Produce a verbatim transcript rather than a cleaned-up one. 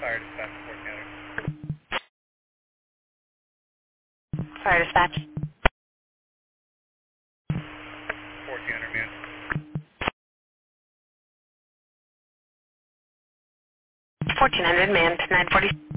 Fire dispatch, fourteen hundred. Fire dispatch. fourteen hundred, man. fourteen hundred, man, nine forty.